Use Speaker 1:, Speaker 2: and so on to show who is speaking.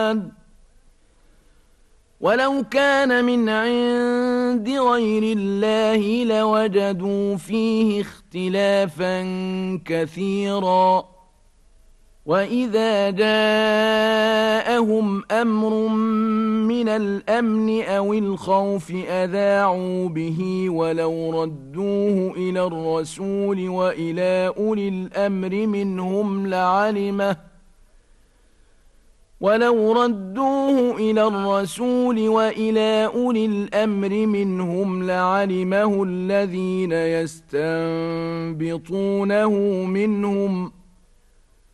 Speaker 1: ولو كان من عند غير الله لوجدوا فيه اختلافا كثيرا وإذا جاءهم أمر من الأمن أو الخوف أذاعوا به ولو ردوه إلى الرسول وإلى أولي الأمر منهم لعلمه الذين يستنبطونه منهم